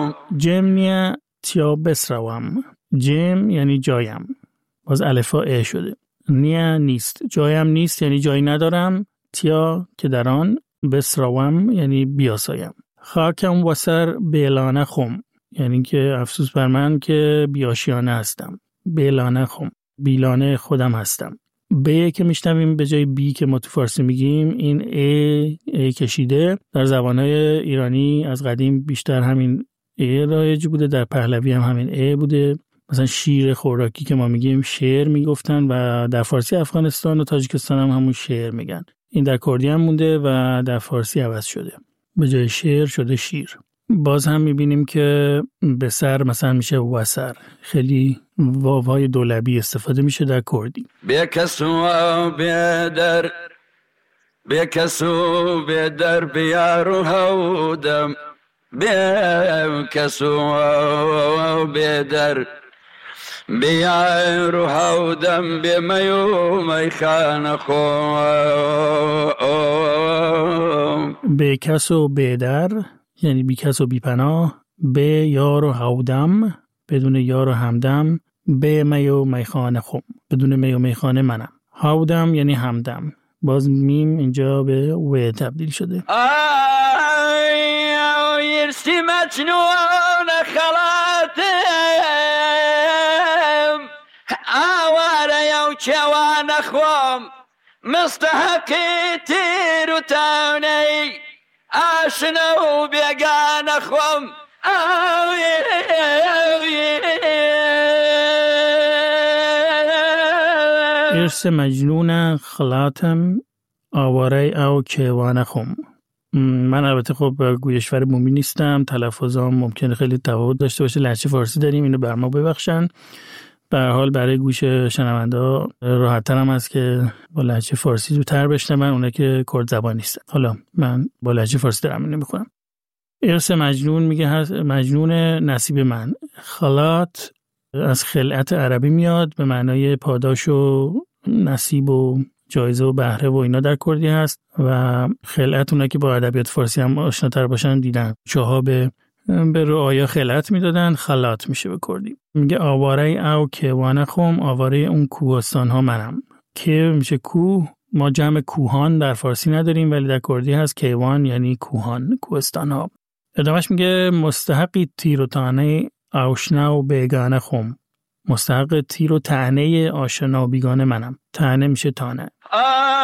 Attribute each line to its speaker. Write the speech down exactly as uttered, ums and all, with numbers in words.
Speaker 1: جم نیا تیا بسروم. جم یعنی جایم، باز الفا ا شده. نیا نیست، جایم نیست یعنی جایی ندارم. تیا که در آن، بسروم یعنی بیاسایم. خاکم وسر بیلانه خم، یعنی که افسوس بر من که بیاشیانه هستم. بیلانه خم، بیلانه خودم هستم. ب که میشنویم به جای بی که ما تو فارسی میگیم، این ای, ای کشیده. در زبانهای ایرانی از قدیم بیشتر همین ای رایج بوده، در پهلوی هم همین ای بوده. مثلا شیر خوراکی که ما میگیم شعر میگفتن و در فارسی افغانستان و تاجیکستان هم همون شعر میگن. این در کردی هم مونده و در فارسی عوض شده، به جای شعر شده شیر. باز هم میبینیم که به سر مثلا میشه وسر، خیلی واوهای دولبی استفاده میشه در کردی.
Speaker 2: بیکسو بیدر بیکسو بیدر بیارو هودم بیکسو بیدر بیارو هودم بیمیو میخان خون.
Speaker 1: بیکسو بیدر یعنی بی کس و بی پناه. به یار و هودم، بدون یار و همدم. به می و میخانه خم، بدون می و میخانه منم. هودم یعنی همدم، باز میم اینجا به و تبدیل شده.
Speaker 2: آی یرسی مجنون خلاتم، آواره یو چوان خوام، مستحقی تیر و تاونی، آشنا و بیگان خوام.
Speaker 1: ارس مجنون خلاتم، آواره او کیوان خوم. من البته خب گویشور بومی نیستم، تلفظام ممکنه خیلی تفاوت داشته باشه. لهجه فارسی داریم، اینو بر ما ببخشن. به هر حال برای گوش شنونده ها راحت‌تر هم است که با لهجه فارسی زودتر بشنون، اونایی که کرد زبان نیستن. حالا من با لهجه فارسی دارم اینو میکنم. ارث مجنون میگه هست مجنون نصیب من. خلات از خلعت عربی میاد، به معنای پاداش و نصیب و جایزه و بهره و اینا در کردی هست و خلعت اونایی که با ادبیات فارسی هم آشناتر باشن دیدن. چاها به به رعایا خلعت میدادن، خلات میشه به کردی. میگه آواره او کیوان خوم، آواره اون کوهستان ها منم. که میشه کوه، ما جمع کوهان در فارسی نداریم ولی در کردی هست کیوان یعنی کوهان، کوهستان ها. ادامهش میگه مستحقی تیر و تانه آشنا و بیگانه خوم. مستحق تیر و طعنه آشنا و بیگانه منم. طعنه میشه تانه.